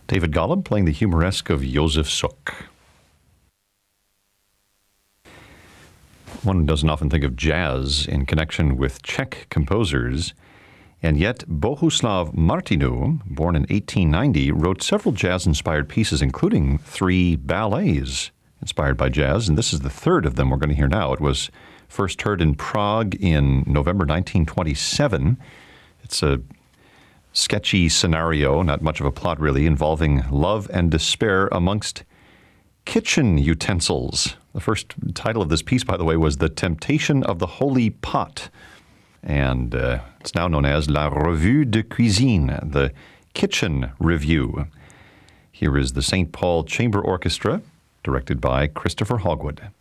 David Golub playing the humoresque of Josef Suk. One doesn't often think of jazz in connection with Czech composers, and yet Bohuslav Martinu, born in 1890, wrote several jazz-inspired pieces, including 3 ballets inspired by jazz, and this is the third of them we're going to hear now. It was first heard in Prague in November 1927. It's a sketchy scenario, not much of a plot really, involving love and despair amongst kitchen utensils. The first title of this piece, by the way, was The Temptation of the Holy Pot. And it's now known as La Revue de Cuisine, the Kitchen Review. Here is the St. Paul Chamber Orchestra, directed by Christopher Hogwood.